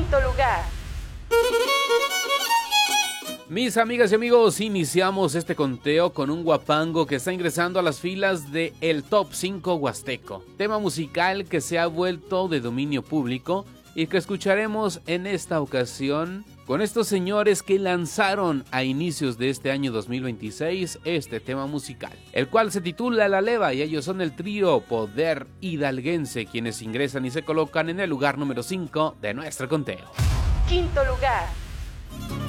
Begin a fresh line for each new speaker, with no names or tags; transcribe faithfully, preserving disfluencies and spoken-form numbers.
Quinto lugar.
Mis amigas y amigos, iniciamos este conteo con un guapango que está ingresando a las filas de el Top cinco Huasteco, tema musical que se ha vuelto de dominio público y que escucharemos en esta ocasión con estos señores que lanzaron a inicios de este año dos mil veintiséis este tema musical, el cual se titula La Leva, y ellos son el trío Poder Hidalguense, quienes ingresan y se colocan en el lugar número cinco de nuestro conteo.
Quinto lugar.